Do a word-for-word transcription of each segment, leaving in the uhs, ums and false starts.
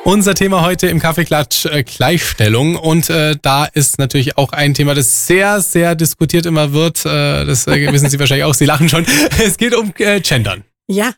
Unser Thema heute im Kaffeeklatsch äh, Gleichstellung und äh, da ist natürlich auch ein Thema, das sehr, sehr diskutiert immer wird. Äh, das äh, wissen Sie wahrscheinlich auch, Sie lachen schon. Es geht um äh, Gendern. Ja,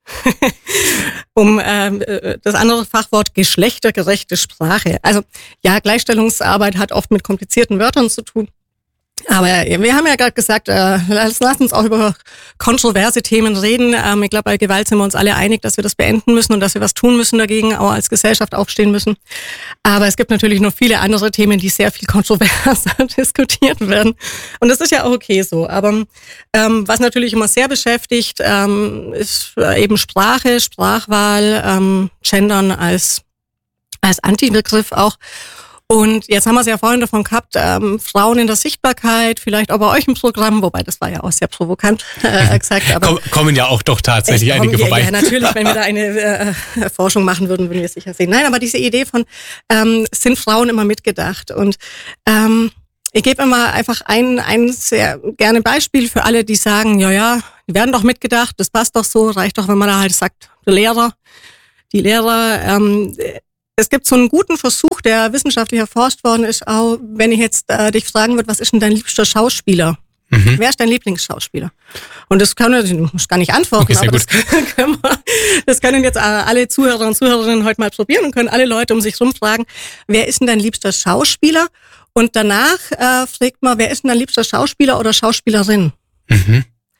um ähm, das andere Fachwort geschlechtergerechte Sprache. Also ja, Gleichstellungsarbeit hat oft mit komplizierten Wörtern zu tun. Aber wir haben ja gerade gesagt, äh, lass, lass uns auch über kontroverse Themen reden. Ähm, ich glaube, bei Gewalt sind wir uns alle einig, dass wir das beenden müssen und dass wir was tun müssen dagegen, auch als Gesellschaft aufstehen müssen. Aber es gibt natürlich noch viele andere Themen, die sehr viel kontroverser diskutiert werden. Und das ist ja auch okay so. Aber ähm, was natürlich immer sehr beschäftigt, ähm, ist eben Sprache, Sprachwahl, ähm, Gendern als, als Antibegriff auch. Und jetzt haben wir es ja vorhin davon gehabt, ähm, Frauen in der Sichtbarkeit, vielleicht auch bei euch im Programm, wobei das war ja auch sehr provokant äh, gesagt. Aber Komm, kommen ja auch doch tatsächlich kommen, einige vorbei. Ja, natürlich, wenn wir da eine äh, Forschung machen würden, würden wir es sicher sehen. Nein, aber diese Idee von, ähm, sind Frauen immer mitgedacht? Und ähm, ich gebe immer einfach ein, ein sehr gerne Beispiel für alle, die sagen, ja, ja, die werden doch mitgedacht, das passt doch so, reicht doch, wenn man da halt sagt, der Lehrer, die Lehrer, ähm, es gibt so einen guten Versuch, der wissenschaftlich erforscht worden ist, auch wenn ich jetzt äh, dich fragen würde, was ist denn dein liebster Schauspieler? Mhm. Wer ist dein Lieblingsschauspieler? Und das können wir, ich muss gar nicht antworten, okay, aber das können, wir, das können jetzt alle Zuhörer und Zuhörerinnen heute mal probieren und können alle Leute um sich rum fragen, wer ist denn dein liebster Schauspieler? Und danach äh, fragt man, wer ist denn dein liebster Schauspieler oder Schauspielerin? Mhm.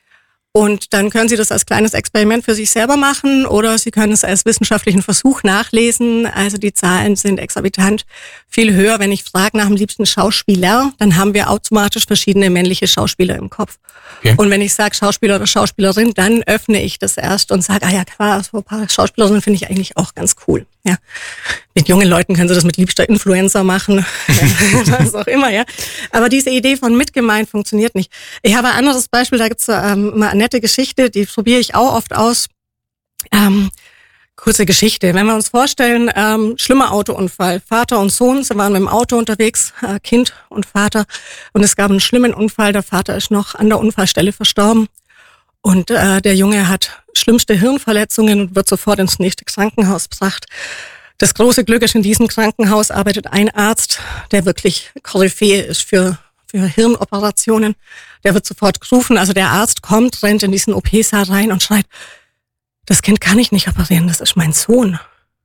Und dann können Sie das als kleines Experiment für sich selber machen oder Sie können es als wissenschaftlichen Versuch nachlesen. Also die Zahlen sind exorbitant viel höher. Wenn ich frage nach dem liebsten Schauspieler, dann haben wir automatisch verschiedene männliche Schauspieler im Kopf. Okay. Und wenn ich sage Schauspieler oder Schauspielerin, dann öffne ich das erst und sage, ah ja klar, so ein paar Schauspielerinnen finde ich eigentlich auch ganz cool. Ja. Mit jungen Leuten können Sie das mit liebster Influencer machen, ja, was auch immer, ja. Aber diese Idee von mitgemeint funktioniert nicht. Ich habe ein anderes Beispiel, da gibt's ähm, mal eine nette Geschichte, die probiere ich auch oft aus. Ähm, kurze Geschichte. Wenn wir uns vorstellen, ähm, schlimmer Autounfall. Vater und Sohn, sie waren mit dem Auto unterwegs, äh, Kind und Vater. Und es gab einen schlimmen Unfall. Der Vater ist noch an der Unfallstelle verstorben. Und äh, der Junge hat schlimmste Hirnverletzungen und wird sofort ins nächste Krankenhaus gebracht. Das große Glück ist, in diesem Krankenhaus arbeitet ein Arzt, der wirklich Koryphäe ist für, für Hirnoperationen. Der wird sofort gerufen. Also der Arzt kommt, rennt in diesen O P-Saal rein und schreit, das Kind kann ich nicht operieren, das ist mein Sohn.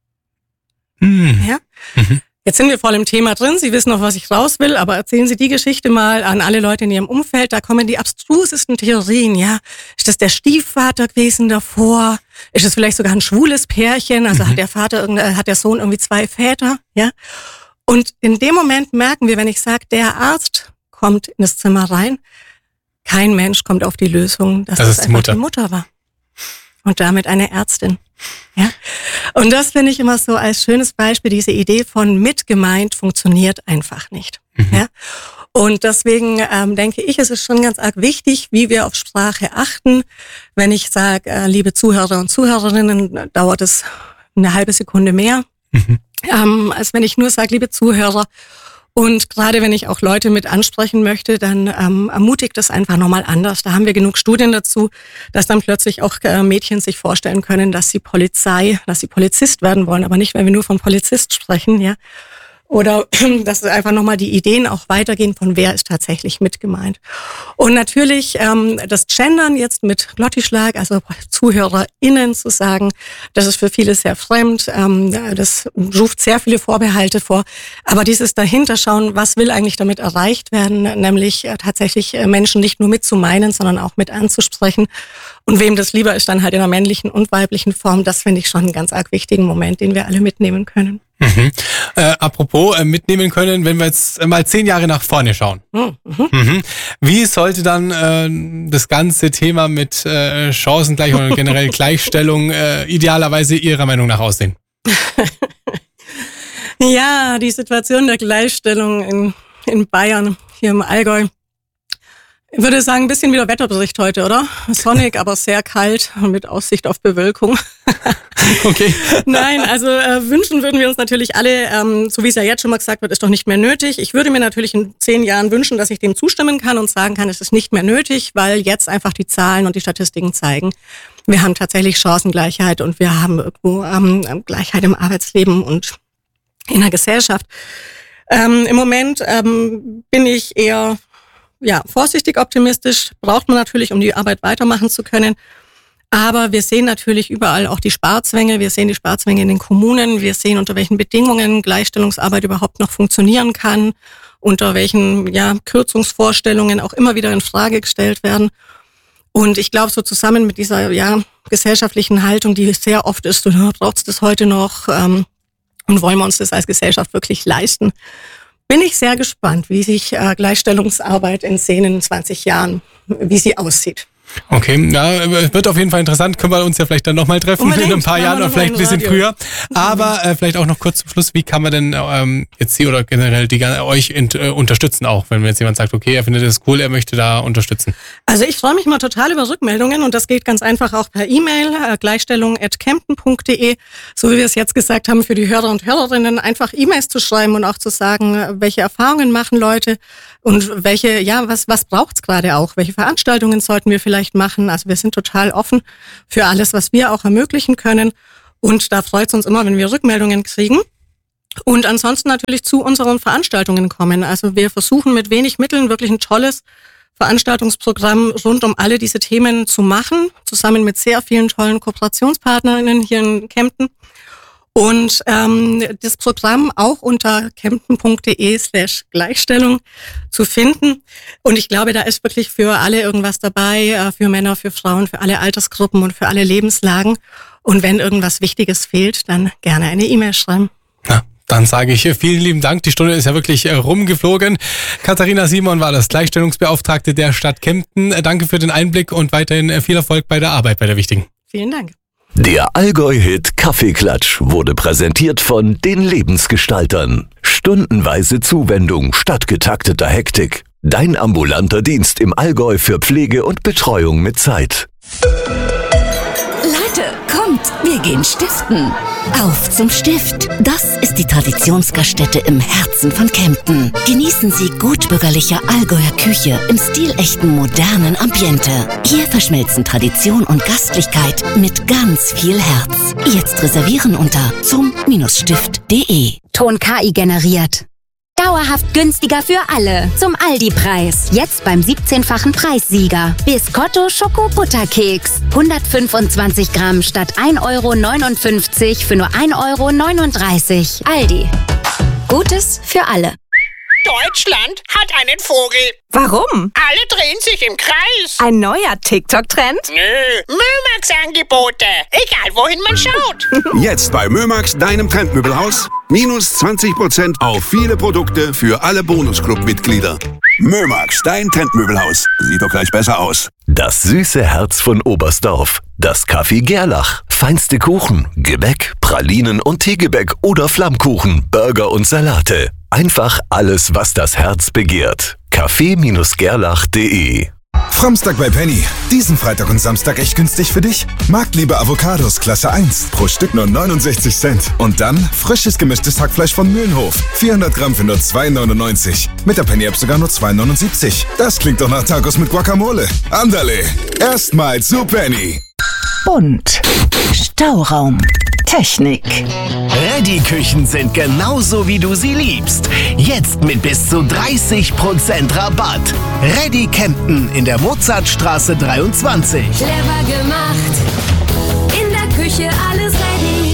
Mhm. Ja? Mhm. Jetzt sind wir voll im Thema drin, Sie wissen noch, was ich raus will, aber erzählen Sie die Geschichte mal an alle Leute in Ihrem Umfeld, da kommen die abstrusesten Theorien, ja. Ist das der Stiefvater gewesen davor? Ist es vielleicht sogar ein schwules Pärchen? Also mhm. hat der Vater, hat der Sohn irgendwie zwei Väter, ja? Und in dem Moment merken wir, wenn ich sage, der Arzt kommt in das Zimmer rein, kein Mensch kommt auf die Lösung, dass das, das einfach Mutter. die Mutter war. Und damit eine Ärztin. Ja. Und das finde ich immer so als schönes Beispiel, diese Idee von mitgemeint funktioniert einfach nicht. Mhm. Ja. Und deswegen ähm, denke ich, es ist schon ganz arg wichtig, wie wir auf Sprache achten. Wenn ich sage, äh, liebe Zuhörer und Zuhörerinnen, dauert es eine halbe Sekunde mehr, mhm. ähm, als wenn ich nur sage, liebe Zuhörer. Und gerade wenn ich auch Leute mit ansprechen möchte, dann ähm, ermutigt das einfach nochmal anders. Da haben wir genug Studien dazu, dass dann plötzlich auch äh, Mädchen sich vorstellen können, dass sie Polizei, dass sie Polizist werden wollen, aber nicht, wenn wir nur von Polizist sprechen, ja. Oder dass einfach nochmal die Ideen auch weitergehen, von wer ist tatsächlich mit gemeint. Und natürlich ähm, das Gendern jetzt mit Glottischlag, also ZuhörerInnen zu sagen, das ist für viele sehr fremd, ähm, das ruft sehr viele Vorbehalte vor. Aber dieses dahinterschauen, was will eigentlich damit erreicht werden, nämlich äh, tatsächlich äh, Menschen nicht nur mitzumeinen, sondern auch mit anzusprechen. Und wem das lieber ist, dann halt in der männlichen und weiblichen Form, das finde ich schon einen ganz arg wichtigen Moment, den wir alle mitnehmen können. Mhm. Äh, apropos äh, mitnehmen können, wenn wir jetzt mal zehn Jahre nach vorne schauen. Mhm. Mhm. Wie sollte dann äh, das ganze Thema mit äh, Chancengleichheit und generell Gleichstellung äh, idealerweise Ihrer Meinung nach aussehen? Ja, die Situation der Gleichstellung in, in Bayern, hier im Allgäu, Ich würde sagen, ein bisschen wie der Wetterbericht heute, oder? Sonnig, aber sehr kalt mit Aussicht auf Bewölkung. Okay. Nein, also äh, wünschen würden wir uns natürlich alle, ähm, so wie es ja jetzt schon mal gesagt wird, ist doch nicht mehr nötig. Ich würde mir natürlich in zehn Jahren wünschen, dass ich dem zustimmen kann und sagen kann, es ist nicht mehr nötig, weil jetzt einfach die Zahlen und die Statistiken zeigen, wir haben tatsächlich Chancengleichheit und wir haben irgendwo ähm, Gleichheit im Arbeitsleben und in der Gesellschaft. Ähm, Im Moment ähm, bin ich eher ja, vorsichtig optimistisch, braucht man natürlich, um die Arbeit weitermachen zu können. Aber wir sehen natürlich überall auch die Sparzwänge. Wir sehen die Sparzwänge in den Kommunen. Wir sehen, unter welchen Bedingungen Gleichstellungsarbeit überhaupt noch funktionieren kann, unter welchen ja, Kürzungsvorstellungen auch immer wieder in Frage gestellt werden. Und ich glaube, so zusammen mit dieser ja, gesellschaftlichen Haltung, die sehr oft ist, so, braucht es das heute noch ähm, und wollen wir uns das als Gesellschaft wirklich leisten, bin ich sehr gespannt, wie sich äh, Gleichstellungsarbeit in zehn, in zwanzig Jahren, wie sie aussieht. Okay, ja, wird auf jeden Fall interessant. Können wir uns ja vielleicht dann nochmal treffen Unbedingt. in ein paar Jahren oder vielleicht ein bisschen früher. Aber äh, vielleicht auch noch kurz zum Schluss, wie kann man denn ähm, jetzt Sie oder generell die euch in, äh, unterstützen auch, wenn jetzt jemand sagt, okay, er findet das cool, er möchte da unterstützen? Also ich freue mich mal total über Rückmeldungen und das geht ganz einfach auch per E-Mail, äh, gleichstellung at kempten punkt de. So wie wir es jetzt gesagt haben, für die Hörer und Hörerinnen einfach E-Mails zu schreiben und auch zu sagen, welche Erfahrungen machen Leute und welche, ja, was, was braucht's gerade auch? Welche Veranstaltungen sollten wir vielleicht machen. Also wir sind total offen für alles, was wir auch ermöglichen können. Und da freut es uns immer, wenn wir Rückmeldungen kriegen. Und ansonsten natürlich zu unseren Veranstaltungen kommen. Also wir versuchen mit wenig Mitteln wirklich ein tolles Veranstaltungsprogramm rund um alle diese Themen zu machen, zusammen mit sehr vielen tollen Kooperationspartnerinnen hier in Kempten. Und ähm, das Programm auch unter kempten punkt de slash Gleichstellung zu finden. Und ich glaube, da ist wirklich für alle irgendwas dabei, äh, für Männer, für Frauen, für alle Altersgruppen und für alle Lebenslagen. Und wenn irgendwas Wichtiges fehlt, dann gerne eine E-Mail schreiben. Ja. Dann sage ich vielen lieben Dank. Die Stunde ist ja wirklich rumgeflogen. Katharina Simon war das, Gleichstellungsbeauftragte der Stadt Kempten. Danke für den Einblick und weiterhin viel Erfolg bei der Arbeit bei der Wichtigen. Vielen Dank. Der Allgäu-Hit Kaffeeklatsch wurde präsentiert von den Lebensgestaltern. Stundenweise Zuwendung statt getakteter Hektik. Dein ambulanter Dienst im Allgäu für Pflege und Betreuung mit Zeit. Leute, kommt, wir gehen stiften. Auf zum Stift. Das ist die Traditionsgaststätte im Herzen von Kempten. Genießen Sie gutbürgerliche Allgäuer Küche im stilechten modernen Ambiente. Hier verschmelzen Tradition und Gastlichkeit mit ganz viel Herz. Jetzt reservieren unter zum Stift punkt de. Ton K I generiert. Dauerhaft günstiger für alle. Zum Aldi-Preis. Jetzt beim siebzehnfachen Preissieger. Biscotto Schoko-Butterkeks. hundertfünfundzwanzig Gramm statt ein Euro neunundfünfzig für nur ein Euro neununddreißig. Aldi. Gutes für alle. Deutschland hat einen Vogel. Warum? Alle drehen sich im Kreis. Ein neuer TikTok-Trend? Nö, Mömax-Angebote. Egal, wohin man schaut. Jetzt bei Mömax, deinem Trendmöbelhaus. Minus zwanzig Prozent auf viele Produkte für alle Bonusclub-Mitglieder. Mömax, dein Trendmöbelhaus. Sieht doch gleich besser aus. Das süße Herz von Oberstdorf. Das Café Gerlach. Feinste Kuchen, Gebäck, Pralinen und Teegebäck oder Flammkuchen, Burger und Salate. Einfach alles, was das Herz begehrt. Café Gerlach punkt de. Framstag bei Penny. Diesen Freitag und Samstag echt günstig für dich? Marktliebe Avocados Klasse eins. Pro Stück nur neunundsechzig Cent. Und dann frisches gemischtes Hackfleisch von Mühlenhof. vierhundert Gramm für nur zwei neunundneunzig. Mit der Penny-App sogar nur zwei neunundsiebzig. Das klingt doch nach Tacos mit Guacamole. Andale. Erstmal zu Penny. Bunt. Stauraum. Technik. Ready-Küchen sind genauso, wie du sie liebst. Jetzt mit bis zu dreißig Prozent Rabatt. Ready Kempten in der Mozartstraße dreiundzwanzig. Clever gemacht. In der Küche alles ready.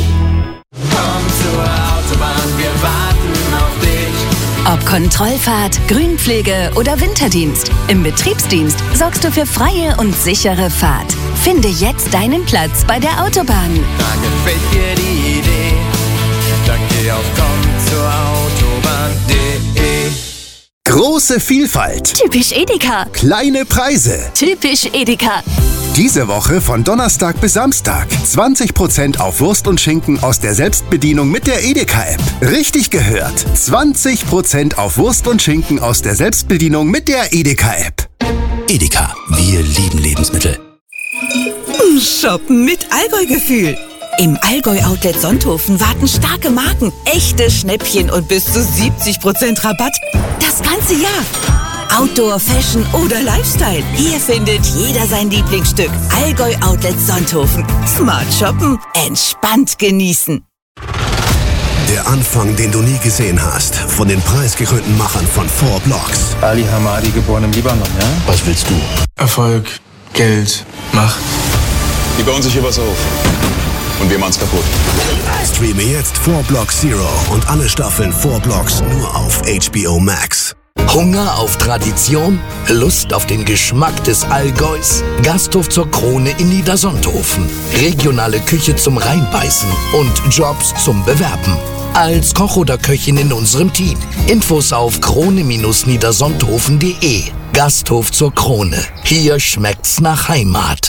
Komm zur Autobahn, wir warten auf dich. Ob Kontrollfahrt, Grünpflege oder Winterdienst, im Betriebsdienst sorgst du für freie und sichere Fahrt. Finde jetzt deinen Platz bei der Autobahn. Da gefällt dir die Idee, dann geh auf komm zur Autobahn punkt de. Große Vielfalt. Typisch Edeka. Kleine Preise. Typisch Edeka. Diese Woche von Donnerstag bis Samstag. zwanzig Prozent auf Wurst und Schinken aus der Selbstbedienung mit der Edeka-App. Richtig gehört. zwanzig Prozent auf Wurst und Schinken aus der Selbstbedienung mit der Edeka-App. Edeka, wir lieben Lebensmittel. Shoppen mit Allgäu-Gefühl. Im Allgäu-Outlet Sonthofen warten starke Marken, echte Schnäppchen und bis zu siebzig Prozent Rabatt. Das ganze Jahr. Outdoor, Fashion oder Lifestyle. Hier findet jeder sein Lieblingsstück. Allgäu-Outlet Sonthofen. Smart shoppen, entspannt genießen. Der Anfang, den du nie gesehen hast. Von den preisgekrönten Machern von Four Blocks. Ali Hamadi, geboren im Libanon, ja? Was willst du? Erfolg, Geld, Macht. Die bauen sich hier was auf. Und wir machen's kaputt. Streame jetzt Four Blocks Zero und alle Staffeln Four Blocks nur auf H B O Max. Hunger auf Tradition? Lust auf den Geschmack des Allgäus? Gasthof zur Krone in Niedersonthofen. Regionale Küche zum Reinbeißen und Jobs zum Bewerben. Als Koch oder Köchin in unserem Team. Infos auf krone niedersonthofen punkt de. Gasthof zur Krone. Hier schmeckt's nach Heimat.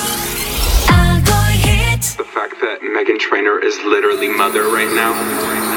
The fact that Meghan Trainor is literally mother right now